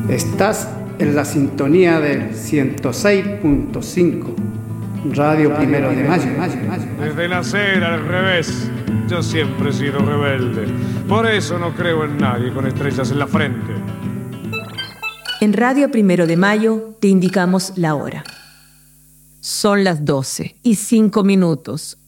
Estás en la sintonía del 106.5, Radio Primero de Mayo. Desde nacer al revés, yo siempre he sido rebelde. Por eso no creo en nadie con estrellas en la frente. En Radio Primero de Mayo te indicamos la hora. Son las 12:05.